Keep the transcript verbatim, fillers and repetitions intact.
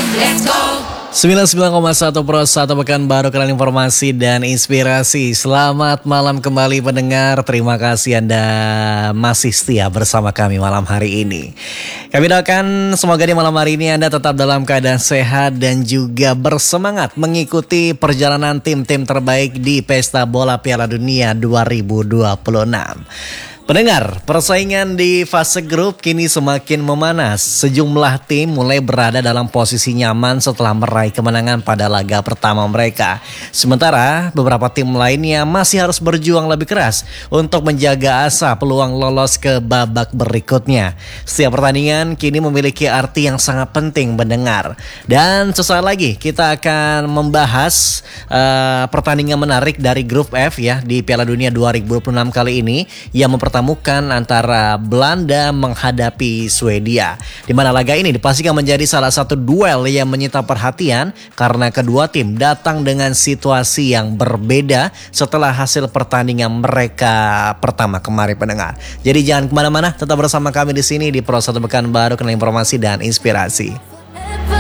sembilan puluh sembilan koma satu Pro satu Pekanbaru, kenal informasi dan inspirasi. Selamat malam kembali pendengar. Terima kasih Anda masih setia bersama kami malam hari ini. Kami doakan semoga di malam hari ini Anda tetap dalam keadaan sehat dan juga bersemangat mengikuti perjalanan tim-tim terbaik di Pesta Bola Piala Dunia dua ribu dua puluh enam. Pendengar, persaingan di fase grup kini semakin memanas. Sejumlah tim mulai berada dalam posisi nyaman setelah meraih kemenangan pada laga pertama mereka. Sementara beberapa tim lainnya masih harus berjuang lebih keras untuk menjaga asa peluang lolos ke babak berikutnya. Setiap pertandingan kini memiliki arti yang sangat penting, pendengar. Dan sesaat lagi kita akan membahas uh, pertandingan menarik dari grup F ya di Piala Dunia dua ribu dua puluh enam kali ini yang mempertemukan temukan antara Belanda menghadapi Swedia, di mana laga ini dipastikan menjadi salah satu duel yang menyita perhatian karena kedua tim datang dengan situasi yang berbeda setelah hasil pertandingan mereka pertama kemarin, pendengar. Jadi jangan kemana-mana, tetap bersama kami di sini di Pro satu Pekanbaru, kenal informasi dan inspirasi.